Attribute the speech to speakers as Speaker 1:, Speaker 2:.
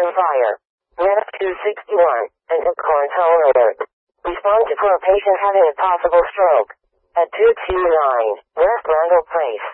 Speaker 1: Spring Fire. West 261, and Acorn Tower Alert. Respond to for a patient having a possible stroke. At 229, West Randall Place.